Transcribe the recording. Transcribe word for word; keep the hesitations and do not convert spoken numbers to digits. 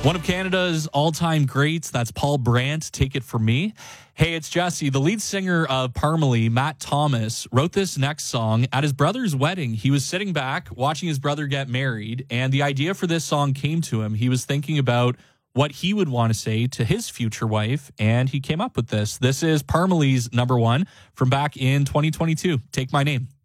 One of Canada's all-time greats, that's Paul Brandt, Take It From Me. Hey, it's Jesse. The lead singer of Parmalee, Matt Thomas, wrote this next song at his brother's wedding. He was sitting back watching his brother get married, and the idea for this song came to him. He was thinking about what he would want to say to his future wife, and he came up with this. This is Parmalee's number one from back in twenty twenty-two, Take My Name.